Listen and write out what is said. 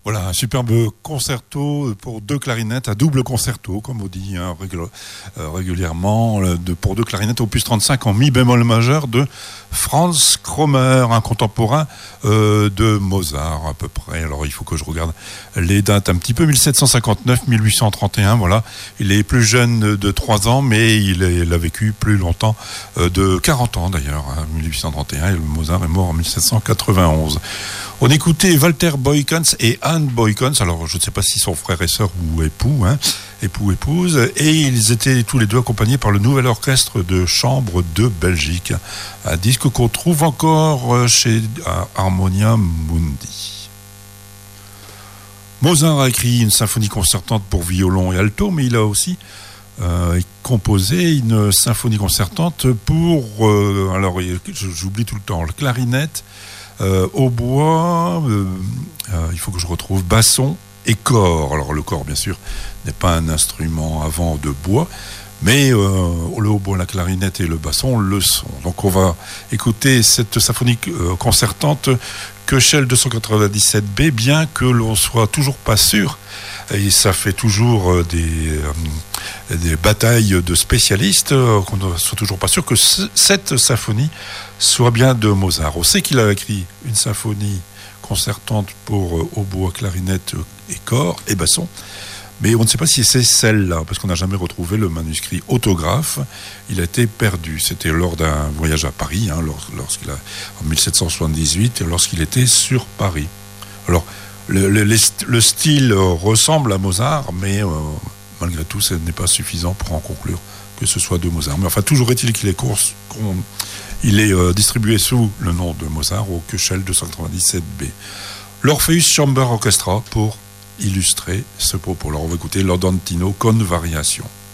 Voilà, un superbe concerto pour deux clarinettes, un double concerto, comme on dit régulièrement, pour deux clarinettes opus 35 en mi bémol majeur de Franz Krommer, un contemporain de Mozart à peu près. Alors il faut que je regarde les dates un petit peu, 1759-1831, voilà. Il est plus jeune de 3 ans, mais il a vécu plus longtemps, de 40 ans d'ailleurs, 1831, et Mozart est mort en 1791. On écoutait Walter Boykens et Anne Boykens, alors je ne sais pas s'ils sont frères et sœurs ou époux, épouse, et ils étaient tous les deux accompagnés par le Nouvel Orchestre de Chambre de Belgique, un disque qu'on trouve encore chez Harmonia Mundi. Mozart a écrit une symphonie concertante pour violon et alto, mais il a aussi composé une symphonie concertante pour, alors j'oublie tout le temps, le clarinette, hautbois, il faut que je retrouve basson et cor. Alors le cor, bien sûr, n'est pas un instrument à vent de bois, mais le hautbois, la clarinette et le basson le sont. Donc on va écouter cette symphonie concertante Köchel 297B, bien que l'on soit toujours pas sûr, et ça fait toujours des batailles de spécialistes, qu'on ne soit toujours pas sûr que cette symphonie soit bien de Mozart. On sait qu'il a écrit une symphonie concertante pour hautbois, clarinette et cor et basson, mais on ne sait pas si c'est celle-là, parce qu'on n'a jamais retrouvé le manuscrit autographe. Il a été perdu. C'était lors d'un voyage à Paris, lorsqu'il a, en 1778, lorsqu'il était sur Paris. Alors, le style ressemble à Mozart, mais malgré tout, ce n'est pas suffisant pour en conclure que ce soit de Mozart. Mais enfin, toujours est-il qu'il est distribué sous le nom de Mozart au Köchel 297B. L'Orpheus Chamber Orchestra pour illustrer ce propos. Alors on va écouter Lordantino con variation.